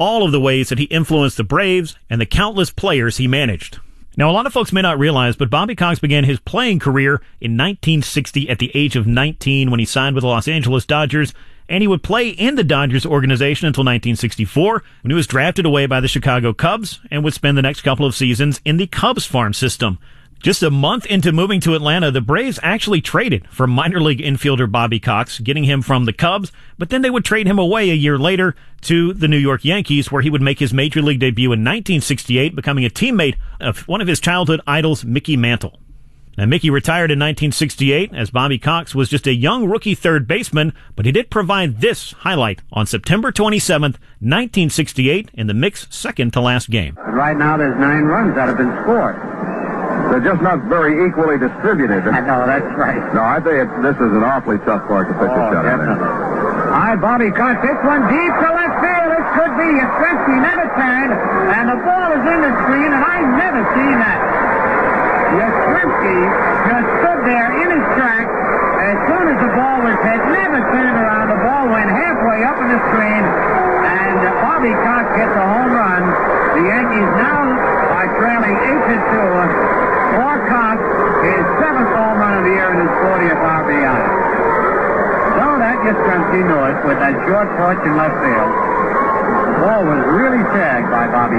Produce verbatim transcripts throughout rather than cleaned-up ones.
all of the ways that he influenced the Braves and the countless players he managed. Now, a lot of folks may not realize, but Bobby Cox began his playing career in nineteen sixty at the age of nineteen when he signed with the Los Angeles Dodgers, and he would play in the Dodgers organization until nineteen sixty-four when he was drafted away by the Chicago Cubs and would spend the next couple of seasons in the Cubs farm system. Just a month into moving to Atlanta, the Braves actually traded for minor league infielder Bobby Cox, getting him from the Cubs, but then they would trade him away a year later to the New York Yankees, where he would make his major league debut in nineteen sixty-eight, becoming a teammate of one of his childhood idols, Mickey Mantle. Now, Mickey retired in nineteen sixty-eight as Bobby Cox was just a young rookie third baseman, but he did provide this highlight on September twenty-seventh, nineteen sixty-eight, in the Micks' second-to-last game. Right now, there's nine runs that have been scored. They're just not very equally distributed. I know, that's right. No, I think it, this is an awfully tough park to pitch oh, a shot in there. All right, Bobby Cox hits one deep to left field. It could be. Yastrzemski never turned, and the ball is in the screen, and I've never seen that. Yastrzemski just stood there in his track as soon as the ball was hit, never turned around. The ball went halfway up in the screen, and Bobby Cox gets a home run. The Yankees now are trailing eight to two. For Cox, his seventh home run of the year and his fortieth R B I. So that Yastrzemski knew it with that short porch in left field. The ball was really tagged by Bobby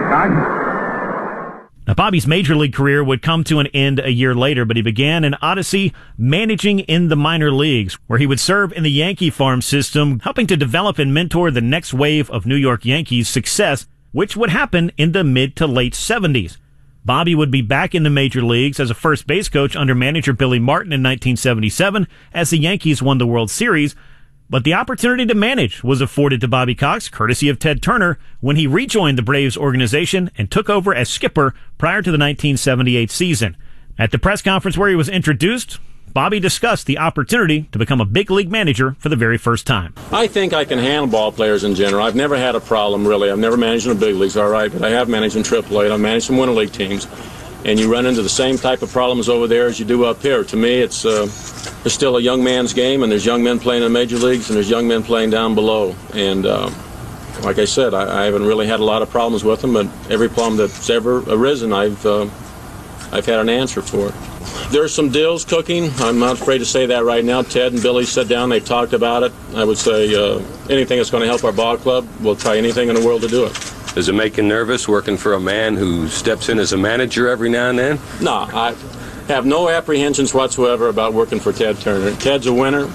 Cox. Now, Bobby's major league career would come to an end a year later, but he began an odyssey managing in the minor leagues, where he would serve in the Yankee farm system, helping to develop and mentor the next wave of New York Yankees success, which would happen in the mid to late seventies. Bobby would be back in the major leagues as a first base coach under manager Billy Martin in nineteen seventy-seven as the Yankees won the World Series, but the opportunity to manage was afforded to Bobby Cox, courtesy of Ted Turner, when he rejoined the Braves organization and took over as skipper prior to the nineteen seventy-eight season. At the press conference where he was introduced, Bobby discussed the opportunity to become a big league manager for the very first time. I think I can handle ball players in general. I've never had a problem, really. I've never managed in the big leagues, all right, but I have managed in triple A. I've managed some winter league teams. And you run into the same type of problems over there as you do up here. To me, it's uh, there's still a young man's game, and there's young men playing in the major leagues, and there's young men playing down below. And uh, like I said, I, I haven't really had a lot of problems with them, but every problem that's ever arisen, I've, uh, I've had an answer for it. There's some deals cooking. I'm not afraid to say that right now. Ted and Billy sat down. They've talked about it. I would say uh, anything that's going to help our ball club, we'll try anything in the world to do it. Does it make you nervous working for a man who steps in as a manager every now and then? No, I have no apprehensions whatsoever about working for Ted Turner. Ted's a winner,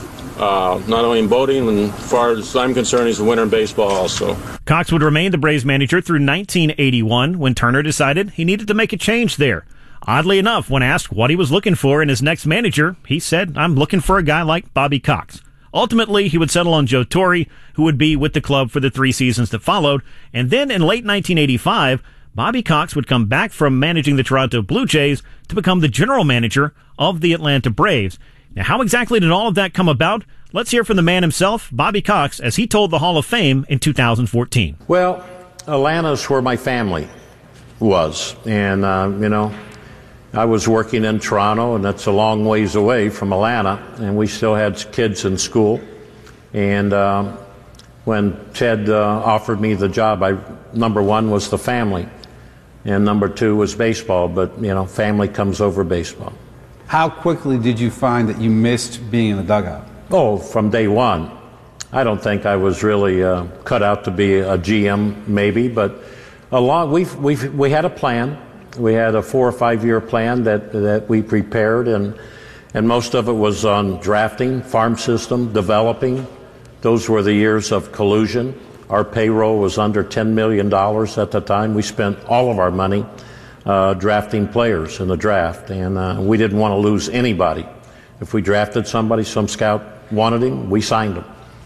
uh, not only in boating, and as far as I'm concerned, he's a winner in baseball also. Cox would remain the Braves manager through nineteen eighty-one when Turner decided he needed to make a change there. Oddly enough, when asked what he was looking for in his next manager, he said, "I'm looking for a guy like Bobby Cox." Ultimately, he would settle on Joe Torre, who would be with the club for the three seasons that followed. And then in late nineteen eighty-five, Bobby Cox would come back from managing the Toronto Blue Jays to become the general manager of the Atlanta Braves. Now, how exactly did all of that come about? Let's hear from the man himself, Bobby Cox, as he told the Hall of Fame in two thousand fourteen. Well, Atlanta's where my family was. And, uh, you know, I was working in Toronto, and that's a long ways away from Atlanta, and we still had kids in school. And uh, when Ted uh, offered me the job, I, number one was the family, and number two was baseball, but, you know, family comes over baseball. How quickly did you find that you missed being in the dugout? Oh, from day one. I don't think I was really uh, cut out to be a G M, maybe, but a lot, we've, we've, we had a plan. We had a four or five year plan that, that we prepared, and, and most of it was on drafting, farm system, developing. Those were the years of collusion. Our payroll was under ten million dollars at the time. We spent all of our money uh, drafting players in the draft, and uh, we didn't want to lose anybody. If we drafted somebody, some scout wanted him, we signed him.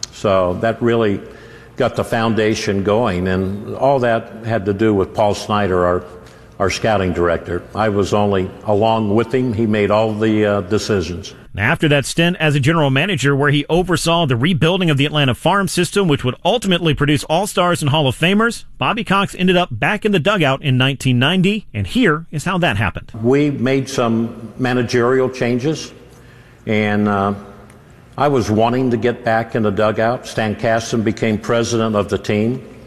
So that really got the foundation going, and all that had to do with Paul Snyder, our our scouting director. I was only along with him. He made all the uh, decisions. After that stint as a general manager where he oversaw the rebuilding of the Atlanta farm system, which would ultimately produce All-Stars and Hall of Famers, Bobby Cox ended up back in the dugout in nineteen ninety, and here is how that happened. We made some managerial changes, and uh, I was wanting to get back in the dugout. Stan Kasten became president of the team.